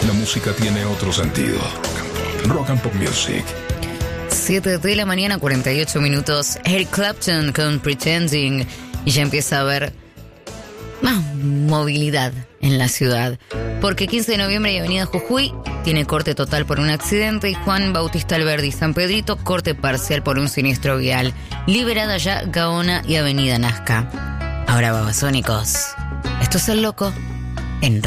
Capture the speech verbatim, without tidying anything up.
la música tiene otro sentido. Rock and Pop Music. siete de la mañana, cuarenta y ocho minutos. Eric Clapton con Pretending. Y ya empieza a haber más movilidad en la ciudad. Porque quince de noviembre y Avenida Jujuy tiene corte total por un accidente. Y Juan Bautista Alberdi y San Pedrito, corte parcial por un siniestro vial. Liberada ya Gaona y Avenida Nazca. Ahora, babasónicos, esto es El Loco en